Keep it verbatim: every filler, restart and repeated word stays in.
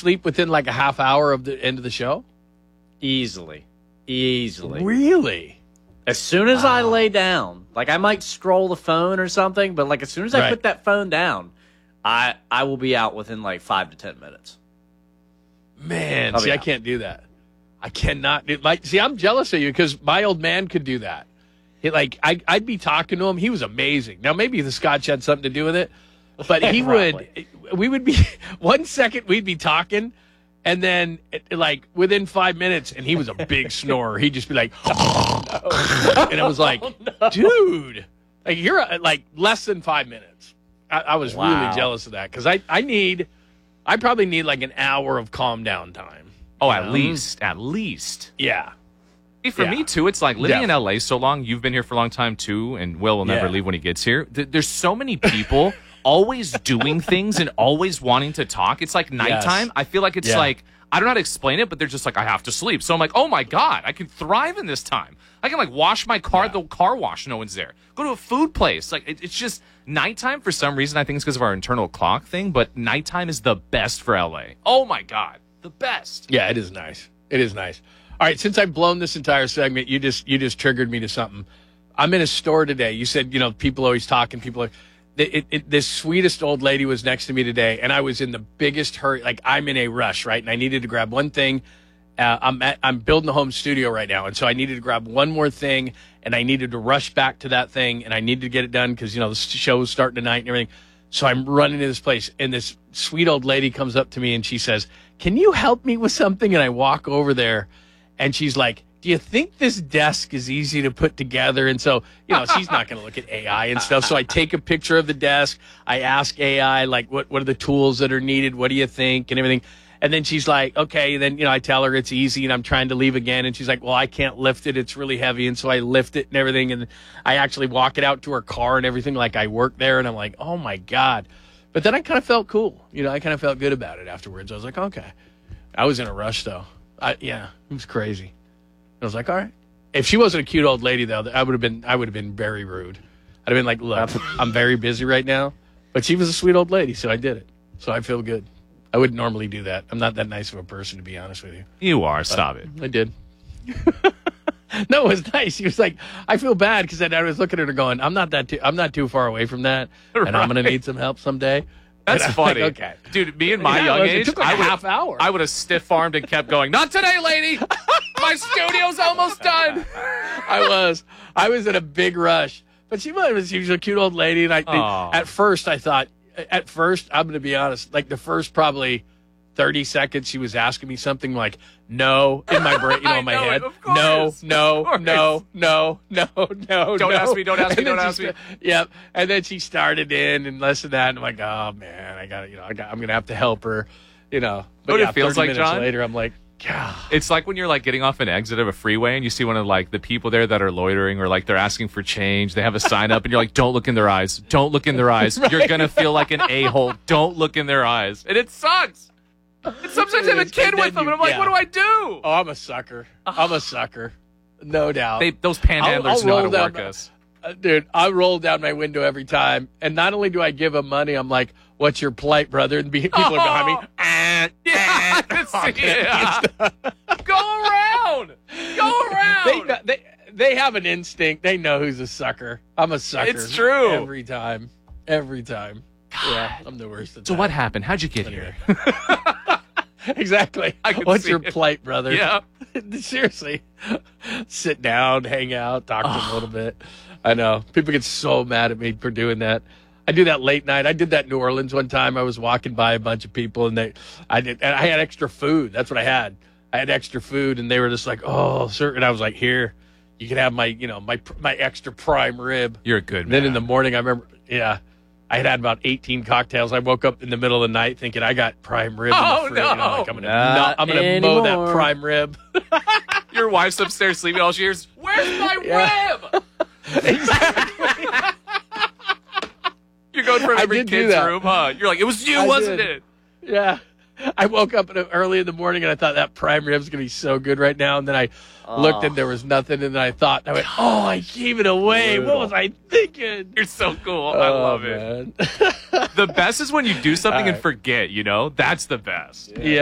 sleep within like a half hour of the end of the show? Easily. Easily. Really? As soon as wow. I lay down, like I might scroll the phone or something, but like as soon as I right. put that phone down, I I will be out within like five to ten minutes. Man, I'll see, I can't do that. I cannot. It might, see, I'm jealous of you because my old man could do that. He, like, I, I'd be talking to him. He was amazing. Now, maybe the scotch had something to do with it, but he would, we would be, one second we'd be talking, and then, like, within five minutes, and he was a big snorer. He'd just be like, oh, no. And it was like, oh, no. dude, like, you're, uh, like, less than five minutes. I, I was wow. really jealous of that because I, I need, I probably need, like, an hour of calm down time. Oh, you at know? least. At least. Yeah. See, for yeah. me, too, it's like living yeah. in L A so long. You've been here for a long time, too, and Will will never yeah. leave when he gets here. Th- there's so many people always doing things and always wanting to talk. It's like nighttime. Yes. I feel like it's yeah. like, I don't know how to explain it, but they're just like, I have to sleep. So I'm like, oh, my God, I can thrive in this time. I can, like, wash my car yeah. at the car wash. No one's there. Go to a food place. Like, it, it's just nighttime for some reason. I think it's because of our internal clock thing, but nighttime is the best for L A. Oh, my God, the best. Yeah, it is nice. It is nice. All right, since I've blown this entire segment, you just you just triggered me to something. I'm in a store today. You said, you know, people always talking. People are. It, it, this sweetest old lady was next to me today, and I was in the biggest hurry. Like, I'm in a rush, right? And I needed to grab one thing. Uh, I'm at, I'm building a home studio right now, and so I needed to grab one more thing, and I needed to rush back to that thing, and I needed to get it done because, you know, the show's starting tonight and everything. So I'm running to this place, and this sweet old lady comes up to me, and she says, can you help me with something? And I walk over there, and she's like, do you think this desk is easy to put together? And so, you know, she's not going to look at A I and stuff. So I take a picture of the desk. I ask A I, like, what, what are the tools that are needed? What do you think? And everything. And then she's like, okay. Then, you know, I tell her it's easy, and I'm trying to leave again. And she's like, well, I can't lift it. It's really heavy. And so I lift it and everything. And I actually walk it out to her car and everything, like I work there. And I'm like, oh, my God. But then I kind of felt cool. You know, I kind of felt good about it afterwards. I was like, okay. I was in a rush, though. I, yeah, it was crazy. I was like, all right. If she wasn't a cute old lady, though, I would have been. I would have been very rude. I'd have been like, look, I'm very busy right now. But she was a sweet old lady, so I did it. So I feel good. I wouldn't normally do that. I'm not that nice of a person, to be honest with you. You are. But Stop it. I did. No, it was nice. He was like, I feel bad because I was looking at her going, I'm not that. Too, I'm not too far away from that, and Right. I'm going to need some help someday. That's funny. Like, okay. Dude, me in my Yeah, young it was- it age, took like I a would half hour. I would have stiff armed and kept going. Not today, lady. My studio's almost done. I was. I was in a big rush. But she was, she was a cute old lady. And I, Aw. at first, I thought, at first, I'm going to be honest, like the first probably thirty seconds, she was asking me something like, no, in my brain, you know, I in my know head. it, of course, No, of no, course. no, no, no, no. Don't no. ask me, don't ask me, And then don't she ask me. sta- Yep. And then she started in and less than that. And I'm like, oh, man, I got to, you know, I got, I'm going to have to help her, you know. But What it yeah, feels thirty like, minutes John? later, I'm like, God. It's like when you're like getting off an exit of a freeway and you see one of like the people there that are loitering or like they're asking for change. They have a sign up and you're like, don't look in their eyes. Don't look in their eyes. Right. You're going to feel like an a-hole. Don't look in their eyes. And it sucks. And sometimes I have a It is. kid And with then them you- and I'm like, yeah. what do I do? Oh, I'm a sucker. I'm a sucker. No doubt. They, those panhandlers I'll- I'll know how roll to down work my- us. Uh, dude, I roll down my window every time. And not only do I give them money, I'm like, what's your plight, brother? And be, people are behind me. Ah, Yeah, ah, I can see honking it. at me. Go around. Go around. They, know- they, they have an instinct. They know who's a sucker. I'm a sucker. It's true. Every time. Every time. Yeah, I'm the worst at So that. what happened? How'd you get Anyway. here? Exactly. I can What's see your it. plight, brother? Yeah. Seriously. Sit down, hang out, talk to them a little bit. I know. People get so mad at me for doing that. I do that late night. I did that in New Orleans one time. I was walking by a bunch of people, and they, I did, and I had extra food. That's what I had. I had extra food, and they were just like, "Oh, sir," and I was like, "Here, you can have my, you know, my my extra prime rib." You're a good And man. then in the morning, I remember, yeah, I had had about eighteen cocktails. I woke up in the middle of the night thinking I got prime rib. Oh, in the fridge. You know, no. like I'm gonna, Not no, I'm gonna mow that anymore. prime rib. Your wife's upstairs sleeping all she hears, where's my Yeah. rib? You're going for I every did do kid's that. room, huh? You're like, it was you, I wasn't did. it? Yeah. I woke up in- early in the morning and I thought that prime rib's going to be so good right now. And then I looked and there was nothing. And then I thought, I went, oh, I gave it away. What was I thinking? You're so cool. I Oh, love it. man. The best is when you do something All and right. forget, you know? That's the best. Yeah.